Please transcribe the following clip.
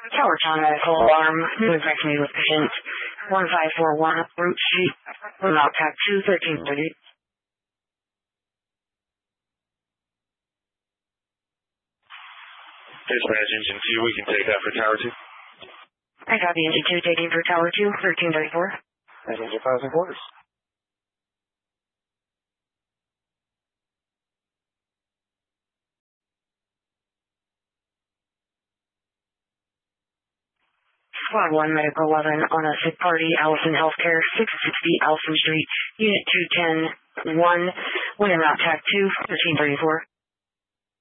Tower Town Medical Alarm, new infection with patient 1541 Root Street, Route Tag 2, 1330. Dispatch Engine 2, we can take that for Tower 2. I copy Engine 2, taking for Tower 2, 1334. Engine 5 and quarters. Squad 1, Medical 11, on a sick party, Allison Healthcare, 660 Allison Street, Unit 210-1, Winter Route Tag 2, 1334.